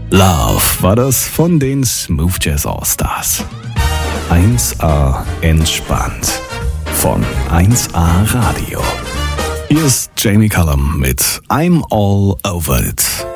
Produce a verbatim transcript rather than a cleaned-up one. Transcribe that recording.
Love war das von den Smooth Jazz All-Stars. eins A entspannt von eins A Radio. Hier ist Jamie Cullum mit I'm All Over It.